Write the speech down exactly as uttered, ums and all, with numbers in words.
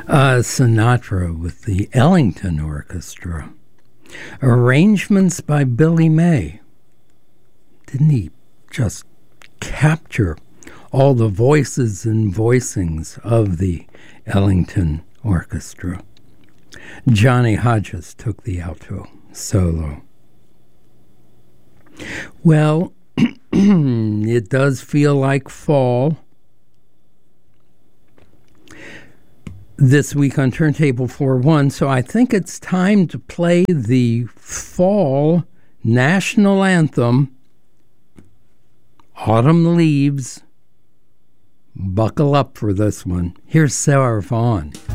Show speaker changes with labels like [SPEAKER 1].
[SPEAKER 1] Uh, Sinatra with the Ellington Orchestra. Arrangements by Billy May. Didn't he just capture all the voices and voicings of the Ellington Orchestra? Johnny Hodges took the alto solo. Well, it does feel like fall. This week on Turntable four one, so I think it's time to play the fall national anthem, Autumn Leaves. Buckle up for this one. Here's Sarah Vaughan.